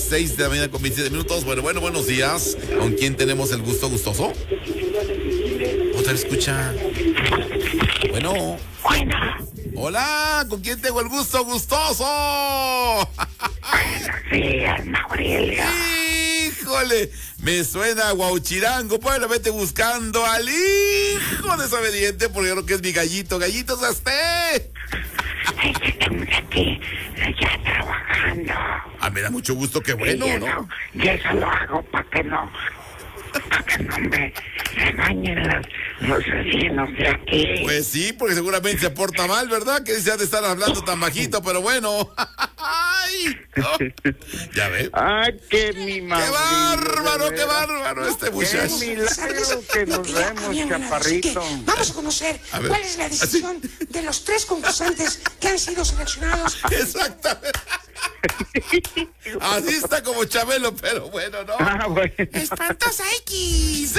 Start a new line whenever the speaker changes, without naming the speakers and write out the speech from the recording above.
6 de la mañana con 27 minutos. Bueno, buenos días. ¿Con quién tenemos el gusto gustoso? Otra escucha. Bueno. Hola, ¿con quién tengo el gusto gustoso?
Buenos días, Mauricio.
Híjole, me suena a Guauchirango. Bueno, vete buscando al hijo desobediente, porque yo creo que es mi gallito. ¡Gallito, Sasté!
Estamos aquí ya trabajando.
Me da mucho gusto, qué bueno, ¿no?
Y eso lo hago para que no me regañen los vecinos de aquí.
Pues sí, porque seguramente se porta mal, ¿verdad? Que se ha de estar hablando tan bajito, pero bueno. ¡Ay! ¿No? ¿Ya ves?
¡Ay, qué mi madre!
¡Qué bárbaro este muchacho!
¡Qué milagro que nos vemos, chaparrito!
Vamos a conocer cuál es la decisión de los 3 concursantes que han sido seleccionados.
Exactamente. Así está como Chabelo, pero bueno, ¿no?
Bueno.
Espantosa X.